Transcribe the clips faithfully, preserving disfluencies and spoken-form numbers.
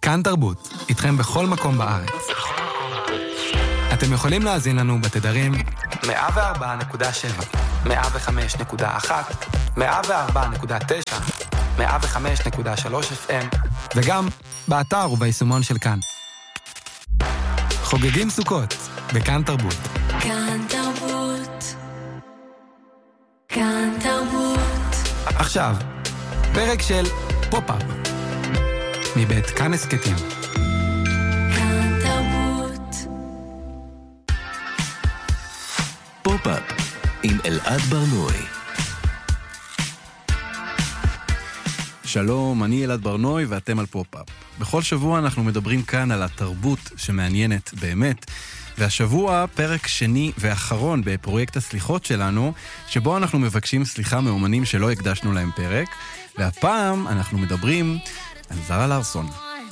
כאן תרבות, איתכם בכל מקום בארץ. אתם יכולים להאזין לנו בתדרים מאה וארבע נקודה שבע, מאה וחמש נקודה אחת, מאה וארבע נקודה תשע, מאה וחמש נקודה שלוש אף אם, וגם באתר וביישומון של כאן. חוגגים סוכות בכאן תרבות. כאן תרבות. כאן תרבות. עכשיו, פרק של פופ-אפ מבית כאן הסקטים. כאן תרבות. פופ-אפ עם אלעד ברנוי. שלום, אני אלעד ברנוי ואתם על פופ-אפ. בכל שבוע אנחנו מדברים כאן על התרבות שמעניינת באמת, והשבוע פרק שני ואחרון בפרויקט הסליחות שלנו, שבו אנחנו מבקשים סליחה מאומנים שלא הקדשנו להם פרק, והפעם אנחנו מדברים על זרה לארסון.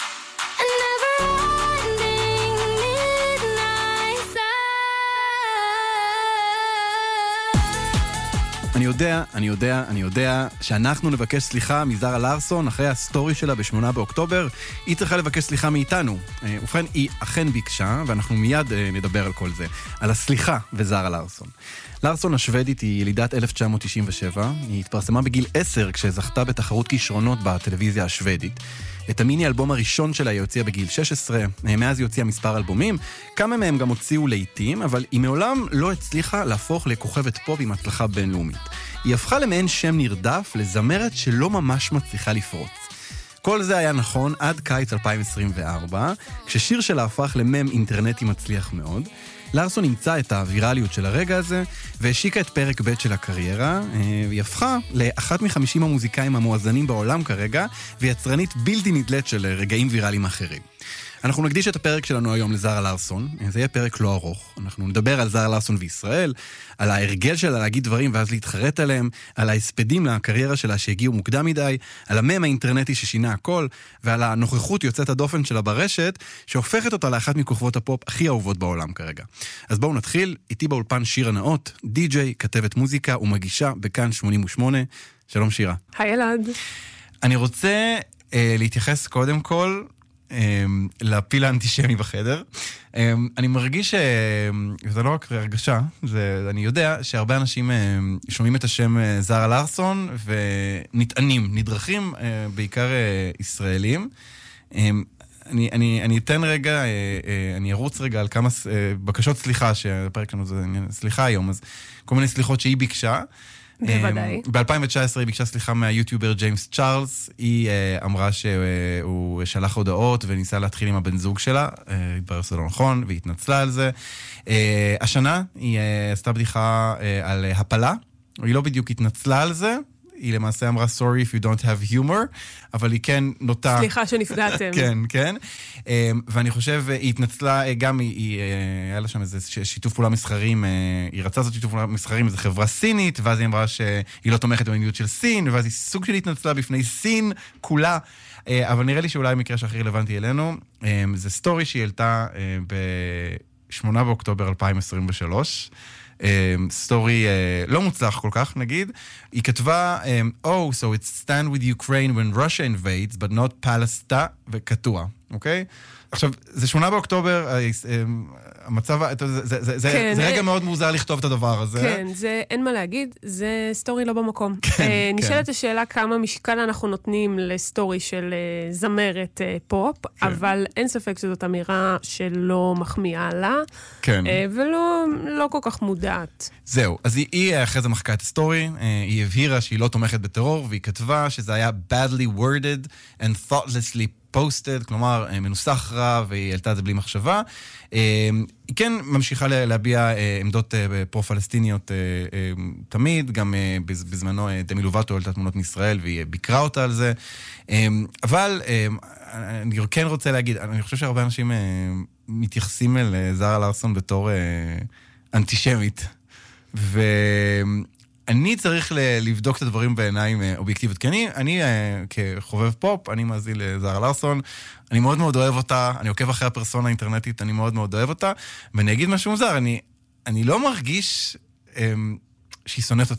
אני יודע, אני יודע, אני יודע שאנחנו נבקש סליחה מזרה לארסון אחרי הסטורי שלה בשמונה באוקטובר. היא צריכה לבקש סליחה מאיתנו. ובכן, היא אכן ביקשה, ואנחנו מיד נדבר על כל זה. על הסליחה וזרה לארסון. לארסון השוודית היא ילידת אלף תשע מאות תשעים ושבע. היא התפרסמה בגיל עשר כשזכתה בתחרות כישרונות בטלוויזיה השוודית. את המיני אלבום הראשון שלה היא הוציאה בגיל שש עשרה, מאז היא הוציאה מספר אלבומים, כמה מהם גם הוציאו לעיתים, אבל היא מעולם לא הצליחה להפוך לכוכבת פופ עם הצלחה בינלאומית. היא הפכה למעין שם נרדף לזמרת שלא ממש מצליחה לפרוץ. כל זה היה נכון עד קיץ אלפיים עשרים וארבע, כששיר שלה הפך למם אינטרנטי מצליח מאוד. לארסון נמצא את הווירליות של הרגע הזה, והשיקה את פרק ב' של הקריירה. היא הפכה לאחת מחמישים המוזיקאים המואזנים בעולם כרגע, ויצרנית בלתי נדלת של רגעים ויראליים אחרים. אנחנו נקדיש את הפרק שלנו היום לזרה לארסון. זה יהיה פרק לא ארוך. אנחנו נדבר על זרה לארסון וישראל, על ההרגל שלה להגיד דברים ואז להתחרט עליהם, על ההספדים לקריירה שלה שהגיעו מוקדם מדי, על המם האינטרנטי ששינה הכל, ועל הנוכחות יוצאת הדופן שלה ברשת, שהופכת אותה לאחת מכוכבות הפופ הכי אהובות בעולם כרגע. אז בואו נתחיל. איתי באולפן שירה נאות, די-ג'יי, כתבת מוזיקה ומגישה בכאן שמונים ושמונה. שלום שירה. היי אלעד. אני רוצה אה, להתייחס קודם כל לפיל האנטישמי בחדר. אני מרגיש שזה לא רק הרגשה, אני יודע שהרבה אנשים שומעים את השם זרה לארסון ונטענים, נדרכים, בעיקר ישראלים. אני, אני, אני אתן רגע, אני ארוץ רגע על כמה בקשות סליחה, שהפרק לנו זה סליחה היום, אז כל מיני סליחות שהיא ביקשה. בוודאי. ב-אלפיים תשע עשרה היא ביקשה סליחה מהיוטיובר ג'יימס צ'ארלס. היא אמרה שהוא שלח הודעות וניסה להתחיל עם הבן זוג שלה, התברר שזה לא נכון, והיא התנצלה על זה. השנה היא עשתה בדיחה על הפלה, היא לא בדיוק התנצלה על זה, היא למעשה אמרה sorry if you don't have humor, אבל היא כן נוטה... סליחה שנפגעתם. כן, כן. ואני חושב, היא התנצלה, גם היא, היה לה שם איזה שיתוף פעולה מסחרים, היא רצה לעשות שיתוף פעולה מסחרים, איזו חברה סינית, ואז היא אמרה שהיא לא תומכת במדיניות של סין, ואז היא סוג של התנצלה בפני סין כולה, אבל נראה לי שאולי המקרה שהכי רלוונטי אלינו, זה סטורי שהיא העלתה ב-שמונה באוקטובר אלפיים עשרים ושלוש, סטורי לא מוצלח כל כך, נגיד. היא כתבה, Oh, so it's stand with Ukraine when Russia invades, but not Palestine, וכתוע, אוקיי? עכשיו, זה שמונה באוקטובר, המצב, זה רגע מאוד מוזר לכתוב את הדבר הזה. כן, אין מה להגיד, זה סטורי לא במקום. נשאלת השאלה כמה משקל אנחנו נותנים לסטורי של זמרת פופ, אבל אין ספק שזאת אמירה שלא מחמיאה לה, ולא כל כך מודעת. זהו, אז היא אחרי זה מחקה את הסטורי, היא הבהירה שהיא לא תומכת בטרור, והיא כתבה שזה היה badly worded and thoughtlessly posted, כלומר, מנוסח רע, והיא העלתה את זה בלי מחשבה. היא כן ממשיכה להביע עמדות פרו-פלסטיניות תמיד, גם בזמנו דמי לובטו העלתה תמונות מישראל, והיא ביקרה אותה על זה. אבל אני כן רוצה להגיד, אני חושב שהרבה אנשים מתייחסים אל זרה לארסון בתור אנטישמית, ו... אני צריך לבדוק את הדברים בעיניים אובייקטיביות, כי אני, אני כחובב פופ, אני מאזין לזרה לארסון, אני מאוד מאוד אוהב אותה, אני עוקב אחרי הפרסונה האינטרנטית, אני מאוד מאוד אוהב אותה, ואני אגיד משהו מוזר, אני, אני לא מרגיש שהיא שונאת אותי.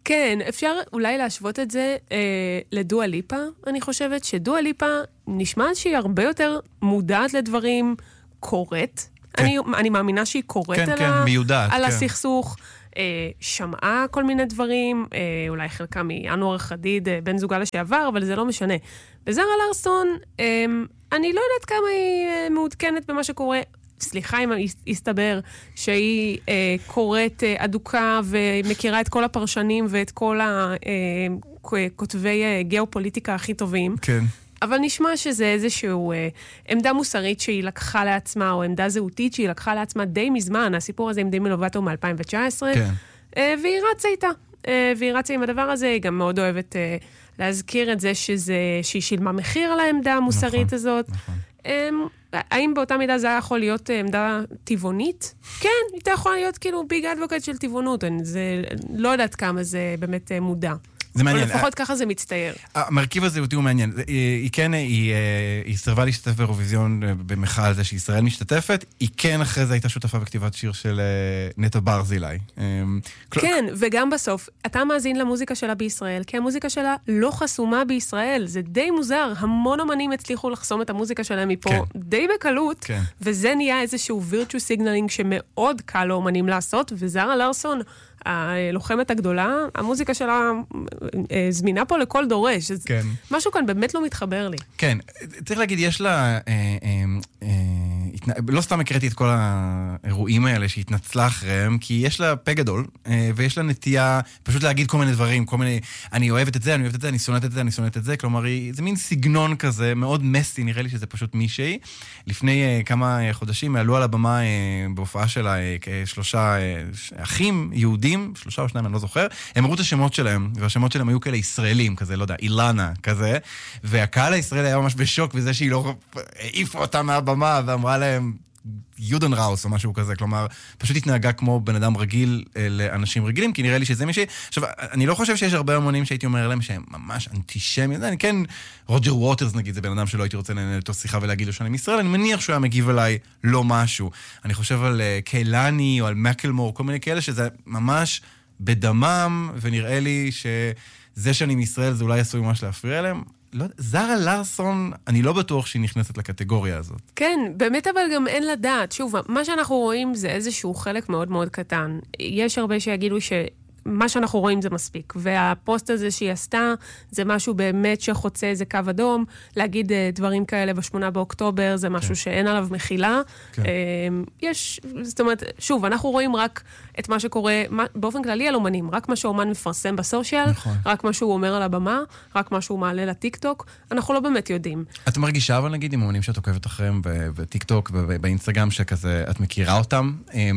כן, אפשר אולי להשוות את זה אה, לדואה ליפה. אני חושבת שדואה ליפה נשמעת שהיא הרבה יותר מודעת לדברים, קוראת. כן. אני, אני מאמינה שהיא קוראת כן, על, כן, ה, מיודעת, על כן. הסכסוך. אה, שמעה כל מיני דברים, אה, אולי חלקם מאנואר חדיד, אה, בן זוגה לשעבר, אבל זה לא משנה. בזרה לארסון, אה, אני לא יודעת כמה היא אה, מעודכנת במה שקורה. סליחה אם הסתבר שהיא אה, קוראת אה, אדוקה ומכירה את כל הפרשנים ואת כל הכותבי אה, גיאופוליטיקה הכי טובים. כן. אבל נשמע שזה איזשהו אה, עמדה מוסרית שהיא לקחה לעצמה, או עמדה זהותית שהיא לקחה לעצמה די מזמן, הסיפור הזה עם דימי לובטו מ-אלפיים תשע עשרה, כן. אה, והיא רצה איתה. אה, והיא רצה עם הדבר הזה, היא גם מאוד אוהבת אה, להזכיר את זה שזה, שהיא שילמה מחיר על העמדה המוסרית נכון, הזאת. נכון. אה, האם באותה מידה זה יכול להיות עמדה טבעונית? כן, היא יכולה להיות כאילו ביג אדבוקט של טבעונות, אני זה, לא יודעת כמה זה באמת מודע. זה מעניין. אבל לפחות ככה זה מצטייר. המרכיב הזה הוא מעניין. היא כן, היא סרבה להשתתף באירוויזיון במחאה על זה שישראל משתתפת, היא כן אחרי זה הייתה שותפה בכתיבת שיר של נטע ברזילי. כן, וגם בסוף, אתה מאזין למוזיקה שלה בישראל, כי המוזיקה שלה לא חסומה בישראל. זה די מוזר. המון אומנים הצליחו לחסום את המוזיקה שלהם מפה די בקלות, וזה נהיה איזשהו virtue signaling שמאוד קל לאומנים לעשות, וזרה לארסון, הלוחמת הגדולה, המוזיקה שלה זמינה פה לכל דורש. כן. משהו כאן באמת לא מתחבר לי. כן, צריך להגיד, יש לה... לא סתם הקראתי את כל האירועים האלה שהתנצלה אחריהם, כי יש לה פה גדול, ויש לה נטייה פשוט להגיד כל מיני דברים, כל מיני, אני אוהבת את זה, אני אוהבת את זה, אני שונאת את זה, אני שונאת את זה, כלומר, זה מין סגנון כזה, מאוד מסי, נראה לי שזה פשוט מישהי. לפני כמה חודשים עלו על הבמה בהופעה שלה שלושה אחים יהודים, שלושה או שניים, אני לא זוכר, הם הראו את השמות שלהם, והשמות שלהם היו כאלה ישראלים, כזה, לא יודע, אילנה, כזה, והקהל הישראלי היה ממש בשוק בזה שהיא לא העיפה אותה מהבמה ואמרה להם יודן ראוס או משהו כזה, כלומר, פשוט התנהגה כמו בן אדם רגיל לאנשים רגילים, כי נראה לי שזה מישהי. עכשיו, אני לא חושב שיש הרבה המונים שהייתי אומר להם שהם ממש אנטישמיים, אני כן, רוג'ר ווטרס נגיד, זה בן אדם שלא הייתי רוצה לנהל אותו שיחה ולהגיד לו שאני מישראל, אני מניח שהוא היה מגיב אליי לא משהו. אני חושב על קיילני או על מקלמור, כל מיני כאלה שזה ממש בדמם, ונראה לי שזה שאני מישראל זה אולי עשוי ממש להפריע להם. לא, זרה לארסון, אני לא בטוח שהיא נכנסת לקטגוריה הזאת. כן, באמת אבל גם אין לדעת. שוב, מה שאנחנו רואים זה איזשהו חלק מאוד מאוד קטן. יש הרבה שיגידו שמה שאנחנו רואים זה מספיק, והפוסט הזה שהיא עשתה, זה משהו באמת שחוצה איזה קו אדום, להגיד דברים כאלה בשמונה באוקטובר, זה משהו כן. שאין עליו מחילה. כן. יש, זאת אומרת, שוב, אנחנו רואים רק את מה שקורה, באופן כללי על אומנים, רק מה שאומן מפרסם בסושיאל, נכון. רק מה שהוא אומר על הבמה, רק מה שהוא מעלה לטיקטוק, אנחנו לא באמת יודעים. את מרגישה אבל נגיד עם אומנים שאת עוקבת אחריהם בטיקטוק ובאינסטגרם שכזה, את מכירה אותם?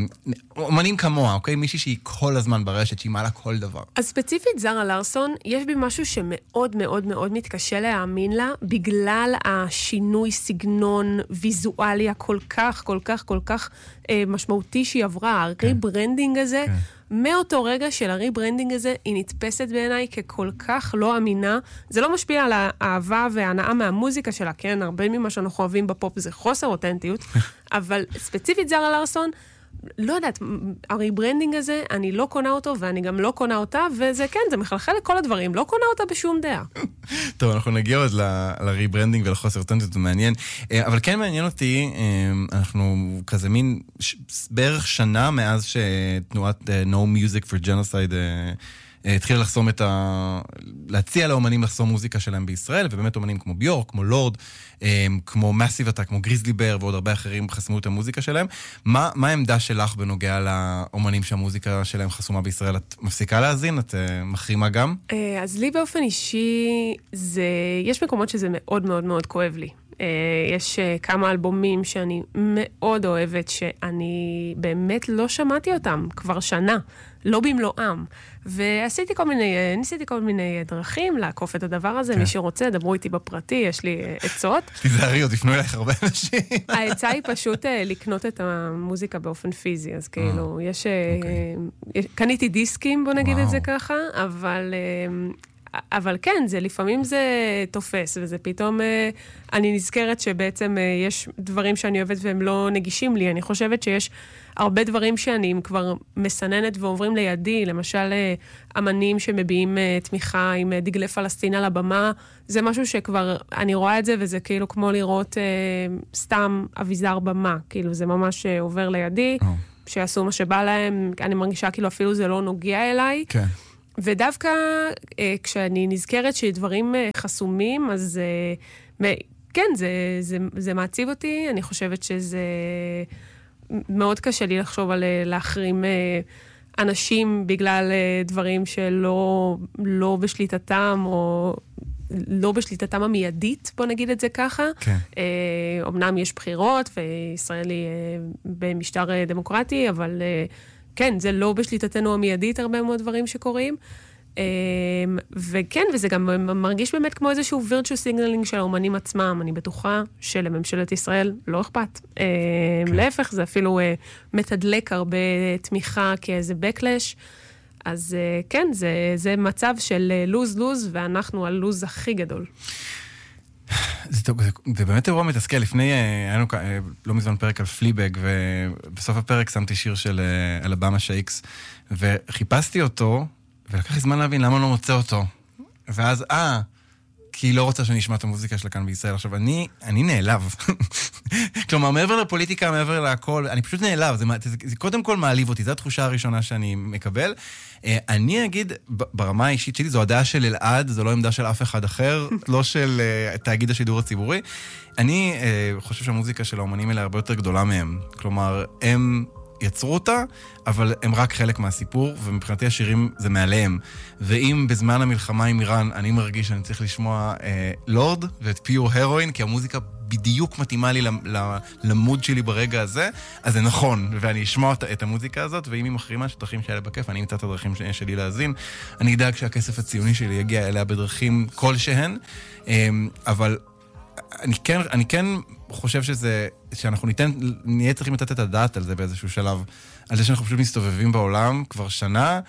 אומנים כמוה, אוקיי? מישהי שהיא כל הזמן ברשת, שהיא מעלה כל דבר. אז ספציפית זרה לארסון, יש בי משהו שמאוד מאוד מאוד מתקשה להאמין לה, בגלל השינוי סגנון ויזואלי הכל כך, כל כך, כל כך אה, משמעותי שהיא עברה, הריברנדינג הזה, כן. מאותו רגע של הריברנדינג הזה, היא נתפסת בעיניי ככל כך לא אמינה. זה לא משפיע על האהבה וההנאה מהמוזיקה שלה, כן? הרבה ממה שאנחנו אוהבים בפופ זה חוסר אותנטיות, אבל ספציפית זרה לארסון, לא יודעת, הריברנדינג הזה, אני לא קונה אותו, ואני גם לא קונה אותה, וזה כן, זה מחלחל לכל הדברים, לא קונה אותה בשום דעה. טוב, אנחנו נגיע עוד לריברנדינג ולחוסר אותנטיות, זה מעניין. אבל כן מעניין אותי, אנחנו כזה מין, בערך שנה מאז שתנועת No Music for Genocide התחילה לחסום את ה... להציע לאומנים לחסום מוזיקה שלהם בישראל, ובאמת אומנים כמו ביורק, כמו לורד, כמו מאסיב אטאק, כמו גריזלי בר, ועוד הרבה אחרים חסמו את המוזיקה שלהם. מה, מה העמדה שלך בנוגע לאומנים שהמוזיקה שלהם חסומה בישראל? את מפסיקה להאזין? את מחרימה גם? אז לי באופן אישי, זה... יש מקומות שזה מאוד מאוד מאוד כואב לי. יש כמה אלבומים שאני מאוד אוהבת, שאני באמת לא שמעתי אותם כבר שנה, לא במלואם. ועשיתי כל מיני, ניסיתי כל מיני דרכים לעקוף את הדבר הזה, מי שרוצה, דברו איתי בפרטי, יש לי עצות. תיזהרי, עוד יפנו אליך הרבה אנשים. העצה היא פשוט לקנות את המוזיקה באופן פיזי, אז כאילו, יש, קניתי דיסקים, בוא נגיד את זה ככה, אבל אבל כן, זה, לפעמים זה תופס, וזה פתאום, אני נזכרת שבעצם יש דברים שאני אוהבת והם לא נגישים לי. אני חושבת שיש הרבה דברים שאני כבר מסננת ועוברים לידי, למשל אמנים שמביעים תמיכה עם דגלי פלסטין על הבמה, זה משהו שכבר, אני רואה את זה, וזה כאילו כמו לראות אה, סתם אביזר במה, כאילו זה ממש עובר לידי, oh. שיעשו מה שבא להם, אני מרגישה כאילו אפילו זה לא נוגע אליי, כן. ודווקא אה, כשאני נזכרת שדברים אה, חסומים, אז אה, כן, זה, זה, זה מעציב אותי, אני חושבת שזה מאוד קשה לי לחשוב על להחרים אנשים בגלל דברים שלא לא בשליטתם, או לא בשליטתם המיידית, בוא נגיד את זה ככה. כן. אמנם יש בחירות, וישראל היא במשטר דמוקרטי, אבל כן, זה לא בשליטתנו המיידית, הרבה מאוד דברים שקורים. וכן, וזה גם מרגיש באמת כמו איזשהו virtual signaling של האומנים עצמם. אני בטוחה שלממשלת ישראל לא אכפת. להפך, זה אפילו מתדלק הרבה תמיכה כאיזה backlash. אז כן, זה, זה מצב של לוז-לוז, ואנחנו הלוז הכי גדול. זה, זה, זה באמת אירוע מתסכל. לפני, היה לנו לא מזמן פרק על פליבג, ובסוף הפרק שמתי שיר של אלבמה שייקס, וחיפשתי אותו, ולקח לי זמן להבין למה לא מוצא אותו. ואז, אה, כי היא לא רוצה שאני אשמע את המוזיקה שלה כאן בישראל. עכשיו, אני, אני נעלב. כלומר, מעבר לפוליטיקה, מעבר להכל, אני פשוט נעלב. זה, זה, זה קודם כל מעליב אותי. זו התחושה הראשונה שאני מקבל. אני אגיד, ברמה האישית שלי, זו הדעה של אלעד, זו לא עמדה של אף אחד אחר, לא של תאגיד השידור הציבורי. אני חושב שהמוזיקה של האומנים האלה הרבה יותר גדולה מהם. כלומר, הם יצרו אותה, אבל הם רק חלק מהסיפור, ומבחינתי השירים זה מעליהם. ואם בזמן המלחמה עם איראן, אני מרגיש שאני צריך לשמוע אה, לורד ואת פיור הרואין, כי המוזיקה בדיוק מתאימה לי למוד שלי ברגע הזה, אז זה נכון, ואני אשמע את, את המוזיקה הזאת, ואם היא מחרימה שדרכים שלה בכיף, אני אמצא את הדרכים שלי להזין, אני אדאג שהכסף הציוני שלי יגיע אליה בדרכים כלשהן, אה, אבל אני כן, אני כן חושב שזה, שאנחנו ניתן, נהיה צריכים לתת את הדעת על זה באיזשהו שלב, על זה שאנחנו פשוט מסתובבים בעולם כבר שנה,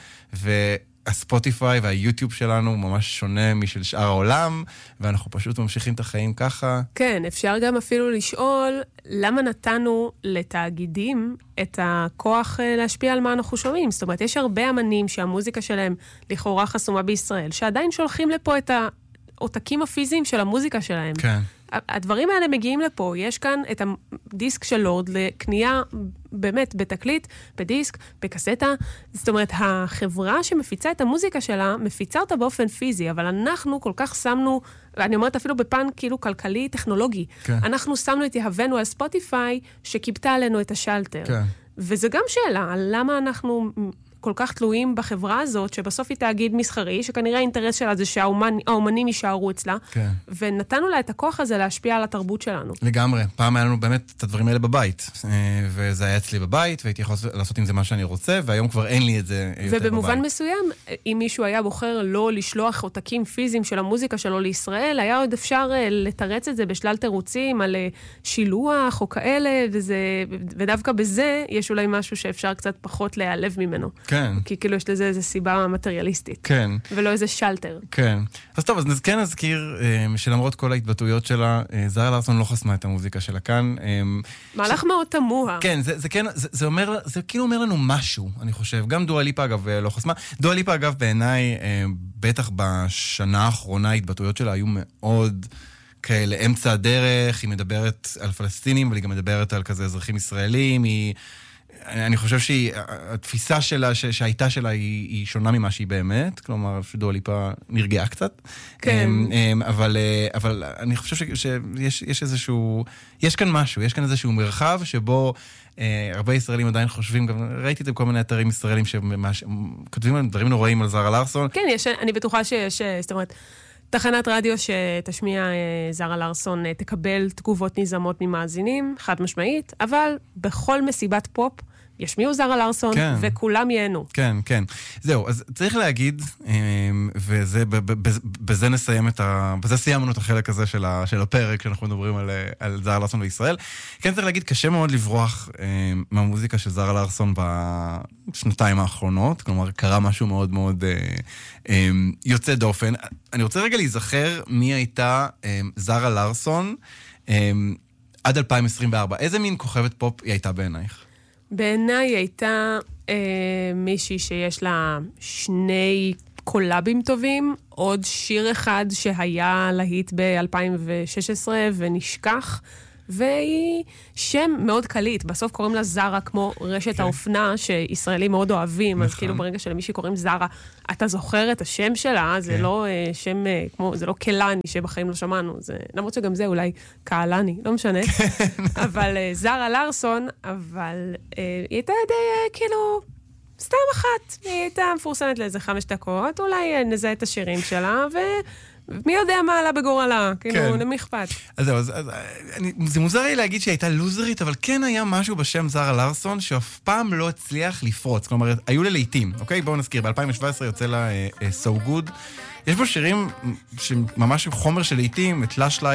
והספוטיפיי והיוטיוב שלנו ממש שונה משל שאר העולם, ואנחנו פשוט ממשיכים את החיים ככה. כן, אפשר גם אפילו לשאול, למה נתנו לתאגידים את הכוח להשפיע על מה אנחנו שומעים? זאת אומרת, יש הרבה אמנים שהמוזיקה שלהם לכאורה חסומה בישראל, שעדיין שולחים לפה את העותקים הפיזיים של המוזיקה שלהם. כן. הדברים האלה מגיעים לפה, יש כאן את הדיסק של לורד לקנייה באמת בתקליט, בדיסק, בקסטה, זאת אומרת, החברה שמפיצה את המוזיקה שלה, מפיצה אותה באופן פיזי, אבל אנחנו כל כך שמנו, אני אומרת אפילו בפן כאילו כלכלי, טכנולוגי, כן. אנחנו שמנו את יהבנו על ספוטיפיי, שקיבתה עלינו את השלטר. כן. וזה גם שאלה, על למה אנחנו כל כך תלויים בחברה הזאת, שבסוף היא תאגיד מסחרי, שכנראה האינטרס שלה זה שהאומנים יישארו אצלה, כן. ונתנו לה את הכוח הזה להשפיע על התרבות שלנו. לגמרי. פעם היה לנו באמת את הדברים האלה בבית, וזה היה אצלי בבית, והייתי יכול לעשות עם זה מה שאני רוצה, והיום כבר אין לי את זה יותר בבית. ובמובן מסוים, אם מישהו היה בוחר לא לשלוח עותקים פיזיים של המוזיקה שלו לישראל, היה עוד אפשר לתרץ את זה בשלל תירוצים, על שילוח או כאלה, וזה, ודווקא בזה יש אולי משהו שאפשר קצת פחות להיעלב ממנו. כן. כי כאילו יש לזה איזו סיבה מטריאליסטית. כן. ולא איזה שלטר. כן. אז טוב, אז כן נזכיר שלמרות כל ההתבטאויות שלה, זרה לארסון לא חסמה את המוזיקה שלה כאן. מהלך מאוד תמוה. כן, זה כן, זה אומר, זה כאילו אומר לנו משהו, אני חושב. גם דואה ליפה, אגב, לא חסמה. דואה ליפה, אגב, בעיניי, בטח בשנה האחרונה, ההתבטאויות שלה היו מאוד כאלה, אמצע הדרך, היא מדברת על פלסטינים, אבל היא גם מדברת על כזה אזרחים ישראלים, היא... אני חושב שהתפיסה שלה, שהייתה שלה, היא, היא שונה ממה שהיא באמת, כלומר, שדואה ליפה נרגעה קצת. כן. אבל, אבל אני חושב שיש, יש איזשהו, יש כאן משהו, יש כאן איזשהו מרחב שבו הרבה ישראלים עדיין חושבים, גם ראיתי את זה בכל מיני אתרים ישראלים שכותבים על דברים נוראים על זרה לארסון. כן, יש, אני בטוחה שיש, זאת אומרת, תחנת רדיו שתשמיע זרה לארסון תקבל תגובות נזמות ממאזינים, חד משמעית, אבל בכל מסיבת פופ, ישמיעו זרה לארסון, כן. וכולם ייהנו. כן, כן. זהו, אז צריך להגיד, וזה, בזה נסיים את ה... בזה סיימנו את החלק הזה של, ה, של הפרק, כשאנחנו מדברים על, על זרה לארסון בישראל. כן, צריך להגיד, קשה מאוד לברוח מהמוזיקה של זרה לארסון בשנתיים האחרונות, כלומר, קרה משהו מאוד מאוד יוצא דופן. אני רוצה רגע להיזכר מי הייתה זרה לארסון עד אלפיים עשרים וארבע. איזה מין כוכבת פופ היא הייתה בעינייך? בעיניי היא הייתה אה, מישהי שיש לה שני קולאבים טובים, עוד שיר אחד שהיה להיט ב-אלפיים ושש עשרה ונשכח, והיא שם מאוד קליט. בסוף קוראים לה זרה כמו רשת okay. האופנה, שישראלים מאוד אוהבים, נכון. אז כאילו ברגע שלמישהי קוראים זרה, אתה זוכר את השם שלה, okay. זה לא uh, שם, uh, כמו, זה לא קלני שבחיים לא שמענו, זה, למרות שגם זה אולי קהלני, לא משנה, אבל uh, זרה לארסון, אבל uh, היא הייתה די uh, כאילו... סתם אחת, היא הייתה מפורסמת לאיזה חמש דקות, אולי נזהה את השירים שלה, ומי יודע מה עלה בגורלה, כאילו, למי אכפת. אז זהו, אז, אז, אני, זה מוזר לי להגיד שהיא הייתה לוזרית, אבל כן היה משהו בשם זרה לארסון, שאף פעם לא הצליח לפרוץ, כלומר, היו לה לעיתים, אוקיי? בואו נזכיר, ב-אלפיים שבע עשרה יוצא לה uh, uh, So Good, יש בו שירים שממש חומר של לעיתים, את Lush Life,